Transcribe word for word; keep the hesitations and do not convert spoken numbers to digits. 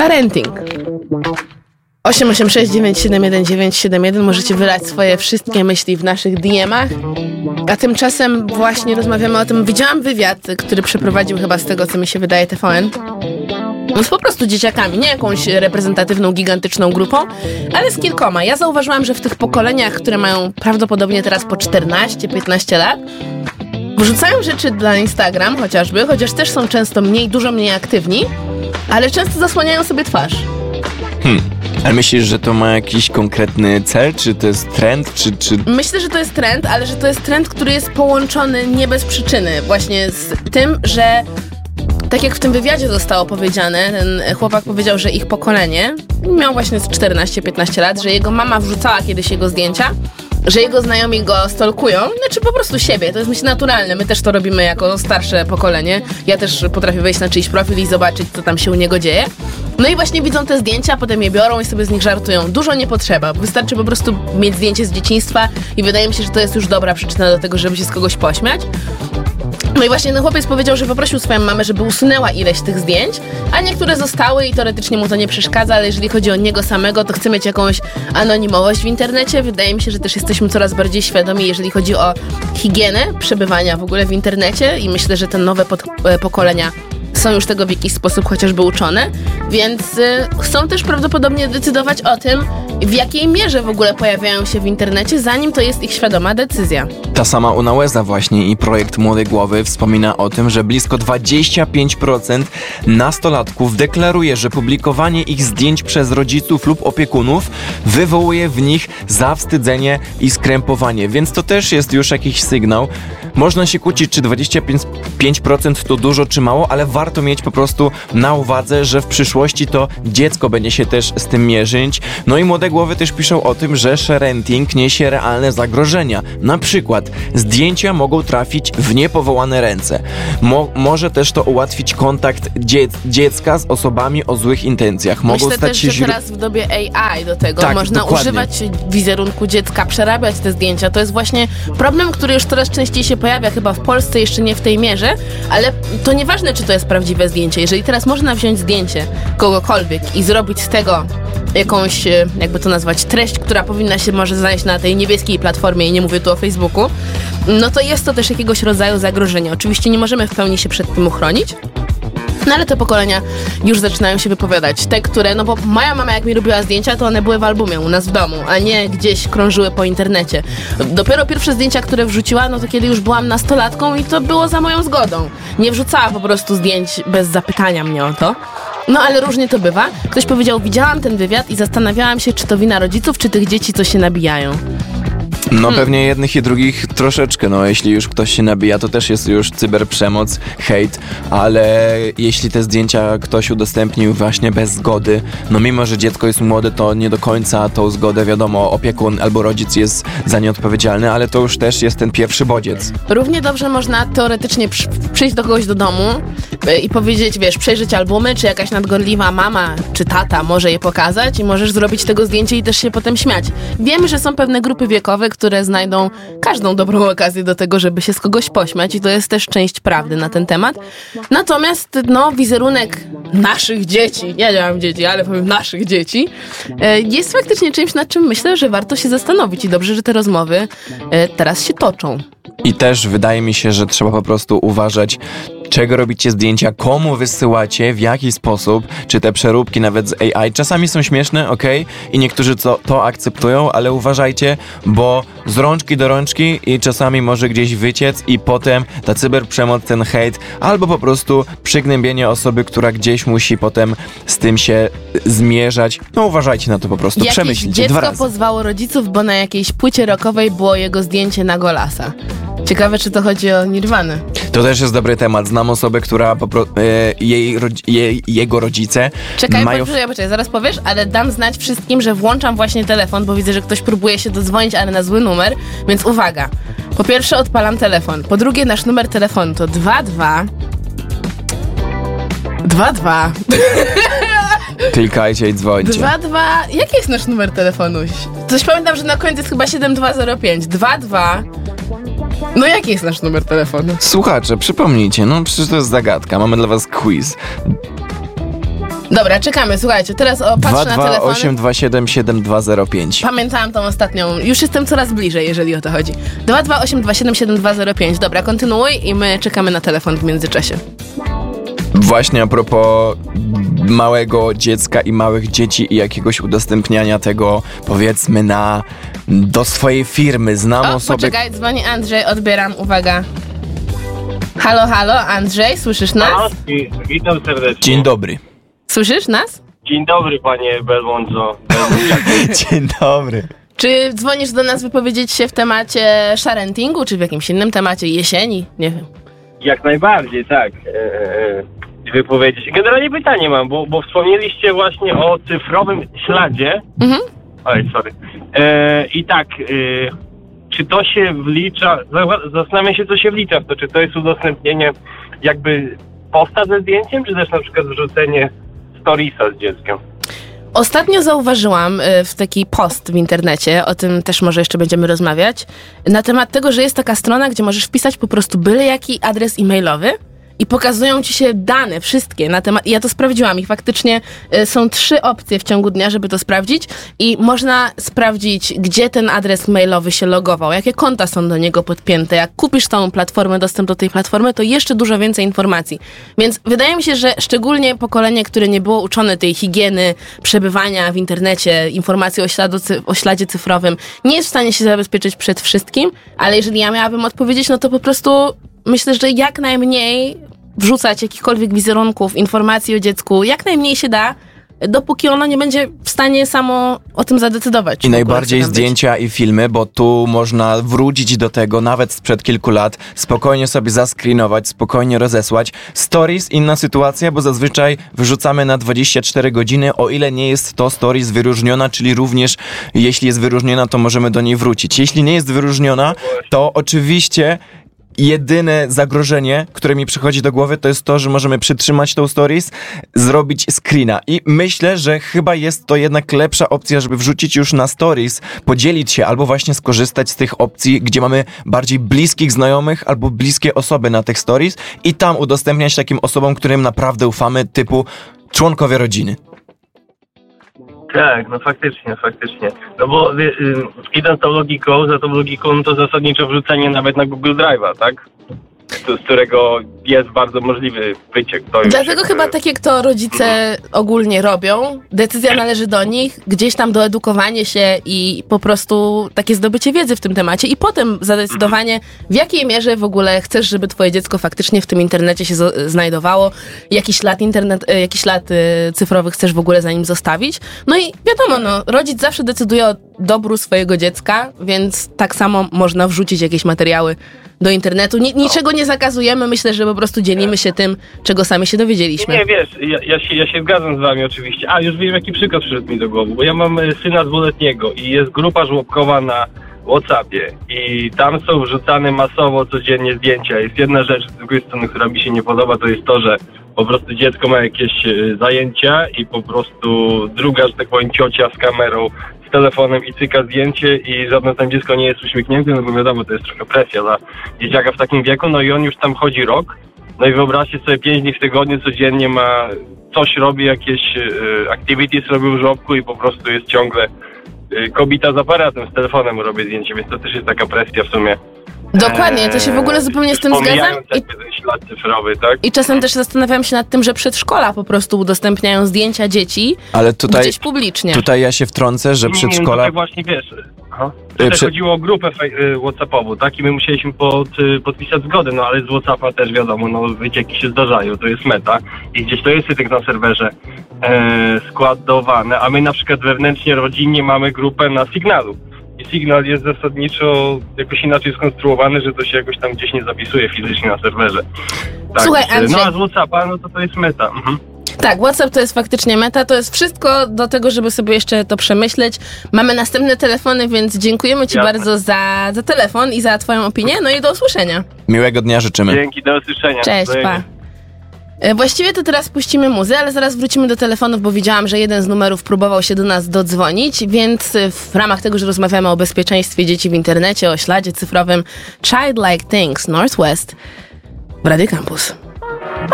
Sharenting. osiem osiem sześć dziewięć siedem jeden dziewięć siedem jeden. Możecie wylać swoje wszystkie myśli w naszych D M-ach. A tymczasem właśnie rozmawiamy o tym. Widziałam wywiad, który przeprowadził chyba z tego, co mi się wydaje, T V N. No z po prostu dzieciakami, nie jakąś reprezentatywną, gigantyczną grupą, ale z kilkoma. Ja zauważyłam, że w tych pokoleniach, które mają prawdopodobnie teraz po czternaście piętnaście lat, wrzucają rzeczy na Instagram chociażby, chociaż też są często mniej, dużo mniej aktywni, ale często zasłaniają sobie twarz. Hmm. Ale myślisz, że to ma jakiś konkretny cel? Czy to jest trend? Czy, czy... Myślę, że to jest trend, ale że to jest trend, który jest połączony nie bez przyczyny właśnie z tym, że tak jak w tym wywiadzie zostało powiedziane, ten chłopak powiedział, że ich pokolenie miał właśnie z czternaście piętnaście lat, że jego mama wrzucała kiedyś jego zdjęcia, że jego znajomi go stalkują, znaczy po prostu siebie, to jest myślę naturalne, my też to robimy jako starsze pokolenie, ja też potrafię wejść na czyjś profil i zobaczyć, co tam się u niego dzieje. No i właśnie widzą te zdjęcia, potem je biorą i sobie z nich żartują. Dużo nie potrzeba, wystarczy po prostu mieć zdjęcie z dzieciństwa i wydaje mi się, że to jest już dobra przyczyna do tego, żeby się z kogoś pośmiać. No i właśnie ten chłopiec powiedział, że poprosił swoją mamę, żeby usunęła ileś tych zdjęć, a niektóre zostały i teoretycznie mu to nie przeszkadza, ale jeżeli chodzi o niego samego, to chce mieć jakąś anonimowość w internecie. Wydaje mi się, że też jesteśmy coraz bardziej świadomi, jeżeli chodzi o higienę przebywania w ogóle w internecie i myślę, że te nowe pod- pokolenia są już tego w jakiś sposób chociażby uczone, więc y, chcą też prawdopodobnie decydować o tym, w jakiej mierze w ogóle pojawiają się w internecie, zanim to jest ich świadoma decyzja. Ta sama Unałeza właśnie i projekt Młodej Głowy wspomina o tym, że blisko dwadzieścia pięć procent nastolatków deklaruje, że publikowanie ich zdjęć przez rodziców lub opiekunów wywołuje w nich zawstydzenie i skrępowanie, więc to też jest już jakiś sygnał. Można się kłócić, czy dwadzieścia pięć procent to dużo, czy mało, ale warto mieć po prostu na uwadze, że w przyszłości to dziecko będzie się też z tym mierzyć. No i Młode Głowy też piszą o tym, że sharenting niesie realne zagrożenia. Na przykład zdjęcia mogą trafić w niepowołane ręce. Mo- może też to ułatwić kontakt dzie- dziecka z osobami o złych intencjach. Mogą Myślę stać też, się że teraz w dobie A I do tego tak, można dokładnie. używać wizerunku dziecka, przerabiać te zdjęcia. To jest właśnie problem, który już coraz częściej się pojawia, chyba w Polsce jeszcze nie w tej mierze, ale to nieważne, czy to jest prawdziwe zdjęcie. Jeżeli teraz można wziąć zdjęcie kogokolwiek i zrobić z tego jakąś, jakby to nazwać, treść, która powinna się może znaleźć na tej niebieskiej platformie i nie mówię tu o Facebooku, no to jest to też jakiegoś rodzaju zagrożenie. Oczywiście nie możemy w pełni się przed tym uchronić, no ale te pokolenia już zaczynają się wypowiadać. Te, które, no bo moja mama jak mi robiła zdjęcia, to one były w albumie u nas w domu, a nie gdzieś krążyły po internecie. Dopiero pierwsze zdjęcia, które wrzuciła, no to kiedy już byłam nastolatką i to było za moją zgodą. Nie wrzucała po prostu zdjęć bez zapytania mnie o to. No ale różnie to bywa. Ktoś powiedział, widziałam ten wywiad i zastanawiałam się, czy to wina rodziców, czy tych dzieci, co się nabijają. No hmm. pewnie jednych i drugich troszeczkę, no jeśli już ktoś się nabija, to też jest już cyberprzemoc, hejt, ale jeśli te zdjęcia ktoś udostępnił właśnie bez zgody, no mimo, że dziecko jest młode, to nie do końca tą zgodę, wiadomo, opiekun albo rodzic jest za nie odpowiedzialny, ale to już też jest ten pierwszy bodziec. Równie dobrze można teoretycznie przy, przyjść do kogoś do domu i powiedzieć, wiesz, przejrzeć albumy, czy jakaś nadgorliwa mama, czy tata może je pokazać i możesz zrobić tego zdjęcie i też się potem śmiać. Wiemy, że są pewne grupy wiekowe, które znajdą każdą dobrą okazję do tego, żeby się z kogoś pośmiać i to jest też część prawdy na ten temat. Natomiast, no, wizerunek naszych dzieci, ja nie mam dzieci, ale powiem naszych dzieci, jest faktycznie czymś, nad czym myślę, że warto się zastanowić i dobrze, że te rozmowy teraz się toczą. I też wydaje mi się, że trzeba po prostu uważać, czego robicie zdjęcia, komu wysyłacie, w jaki sposób, czy te przeróbki nawet z A I czasami są śmieszne, okej, okay? I niektórzy to, to akceptują, ale uważajcie, bo z rączki do rączki i czasami może gdzieś wyciec i potem ta cyberprzemoc, ten hejt, albo po prostu przygnębienie osoby, która gdzieś musi potem z tym się zmierzać. No uważajcie na to po prostu, jakieś przemyślcie dwa razy. Dziecko pozwało rodziców, bo na jakiejś płycie rockowej było jego zdjęcie na golasa. Ciekawe, czy to chodzi o Nirwanę. To też jest dobry temat. Znam osobę, która po pro, e, jej, jej, jego rodzice Czekaj, mają... poczekaj, poczekaj, zaraz powiesz, ale dam znać wszystkim, że włączam właśnie telefon, bo widzę, że ktoś próbuje się dodzwonić, ale na zły numer, więc uwaga. Po pierwsze odpalam telefon. Po drugie nasz numer telefonu to dwa dwa dwa dwa Klikajcie i dzwońcie. dwa dwa Jaki jest nasz numer telefonu? Coś pamiętam, że na końcu jest chyba siedem dwa zero pięć. dwa dwa No jaki jest nasz numer telefonu? Słuchacze, przypomnijcie, no przecież to jest zagadka. Mamy dla was quiz. Dobra, czekamy, słuchajcie, teraz o, patrzę dwa na dwa telefony. osiem dwa siedem siedem dwa zero pięć. Pamiętałam tą ostatnią, już jestem coraz bliżej, jeżeli o to chodzi. dwa dwa osiem dwa siedem siedem dwa zero pięć. Dobra, kontynuuj i my czekamy na telefon w międzyczasie. Właśnie a propos małego dziecka i małych dzieci i jakiegoś udostępniania tego, powiedzmy, na do swojej firmy. Znam O, osoby... poczekaj, dzwoni Andrzej, odbieram, uwaga. Halo, halo, Andrzej, słyszysz nas? A, witam serdecznie. Dzień dobry. Słyszysz nas? Dzień dobry, panie Belmondzo. Dzień dobry. Czy dzwonisz do nas wypowiedzieć się w temacie sharentingu, czy w jakimś innym temacie jesieni? Nie wiem. Jak najbardziej, tak. Eee, wypowiedzieć. Generalnie pytanie mam, bo, bo wspomnieliście właśnie o cyfrowym śladzie. Mhm. Oj, sorry. Eee, I tak, eee, czy to się wlicza, zastanawiam się, co się wlicza w to, czy to jest udostępnienie jakby posta ze zdjęciem, czy też na przykład wrzucenie storiesa z dzieckiem? Ostatnio zauważyłam y, w taki post w internecie, o tym też może jeszcze będziemy rozmawiać, na temat tego, że jest taka strona, gdzie możesz wpisać po prostu byle jaki adres e-mailowy i pokazują ci się dane, wszystkie na temat. Ja to sprawdziłam i faktycznie y, są trzy opcje w ciągu dnia, żeby to sprawdzić i można sprawdzić, gdzie ten adres mailowy się logował, jakie konta są do niego podpięte. Jak kupisz tą platformę, dostęp do tej platformy, to jeszcze dużo więcej informacji. Więc wydaje mi się, że szczególnie pokolenie, które nie było uczone tej higieny przebywania w internecie, informacji o, śladu, o śladzie cyfrowym, nie jest w stanie się zabezpieczyć przed wszystkim, ale jeżeli ja miałabym odpowiedzieć, no to po prostu myślę, że jak najmniej wrzucać jakichkolwiek wizerunków, informacji o dziecku, jak najmniej się da, dopóki ono nie będzie w stanie samo o tym zadecydować. I najbardziej zdjęcia i filmy, bo tu można wrócić do tego nawet sprzed kilku lat, spokojnie sobie zascreenować, spokojnie rozesłać. Stories, inna sytuacja, bo zazwyczaj wyrzucamy na dwadzieścia cztery godziny, o ile nie jest to stories wyróżniona, czyli również jeśli jest wyróżniona, to możemy do niej wrócić. Jeśli nie jest wyróżniona, to oczywiście jedyne zagrożenie, które mi przychodzi do głowy, to jest to, że możemy przytrzymać tą stories, zrobić screena. I myślę, że chyba jest to jednak lepsza opcja, żeby wrzucić już na stories, podzielić się albo właśnie skorzystać z tych opcji, gdzie mamy bardziej bliskich znajomych albo bliskie osoby na tych stories i tam udostępniać takim osobom, którym naprawdę ufamy, typu członkowie rodziny. Tak, no faktycznie, faktycznie. No bo y, y, idąc tą logiką, za tą logiką, no to zasadniczo wrzucenie nawet na Google Drive'a, tak? Z, z którego jest bardzo możliwy wyciek. To Dlatego już, chyba tak jak to rodzice ogólnie robią, decyzja należy do nich, gdzieś tam doedukowanie się i po prostu takie zdobycie wiedzy w tym temacie i potem zadecydowanie, w jakiej mierze w ogóle chcesz, żeby twoje dziecko faktycznie w tym internecie się z- znajdowało, jaki ślad, internet, jaki ślad y, cyfrowy chcesz w ogóle za nim zostawić. No i wiadomo, no, rodzic zawsze decyduje o dobru swojego dziecka, więc tak samo można wrzucić jakieś materiały do internetu. Ni- niczego nie zakazujemy, myślę, że po prostu dzielimy się tym, czego sami się dowiedzieliśmy. Nie, wiesz, ja, ja, się, ja się zgadzam z wami oczywiście. A, już wiem, jaki przykład przyszedł mi do głowy, bo ja mam syna dwuletniego i jest grupa żłobkowa na WhatsAppie i tam są wrzucane masowo codziennie zdjęcia. Jest jedna rzecz z drugiej strony, która mi się nie podoba, to jest to, że po prostu dziecko ma jakieś zajęcia i po prostu druga, że tak powiem, ciocia z kamerą, z telefonem i cyka zdjęcie i żadne tam dziecko nie jest uśmiechnięte, no bo wiadomo, to jest trochę presja dla dzieciaka w takim wieku, no i on już tam chodzi rok, no i wyobraźcie sobie, pięć dni w tygodniu codziennie ma, coś robi, jakieś y, activities robi w żłobku i po prostu jest ciągle y, kobita z aparatem, z telefonem robi zdjęcie, więc to też jest taka presja w sumie. Dokładnie, to się w ogóle zupełnie z tym zgadzam. I, ten ślad cyfrowy, tak? I czasem też zastanawiam się nad tym, że przedszkola po prostu udostępniają zdjęcia dzieci Ale tutaj, gdzieś publicznie. tutaj ja się wtrącę, że Nie, przedszkola... Nie, właśnie wiesz, aha. Tutaj Przy- chodziło o grupę fej- whatsappową, tak? I my musieliśmy pod, podpisać zgodę, no ale z Whatsappa też wiadomo, no wycieki się zdarzają, to jest meta i gdzieś to jest tak na serwerze e, składowane, a my na przykład wewnętrznie, rodzinnie mamy grupę na Signalu. I Signal jest zasadniczo jakoś inaczej skonstruowany, że to się jakoś tam gdzieś nie zapisuje fizycznie na serwerze. Tak. Słuchaj, Andrzej. No a z Whatsappa, no to to jest meta. Mhm. Tak, WhatsApp to jest faktycznie meta, to jest wszystko do tego, żeby sobie jeszcze to przemyśleć. Mamy następne telefony, więc dziękujemy ci Jasne. bardzo za, za telefon i za twoją opinię, no i do usłyszenia. Miłego dnia życzymy. Dzięki, do usłyszenia. Cześć, Do pa. E, Właściwie to teraz puścimy muzę, ale zaraz wrócimy do telefonów, bo widziałam, że jeden z numerów próbował się do nas dodzwonić, więc w ramach tego, że rozmawiamy o bezpieczeństwie dzieci w internecie, o śladzie cyfrowym, Childlike Things Northwest w Radio Campus.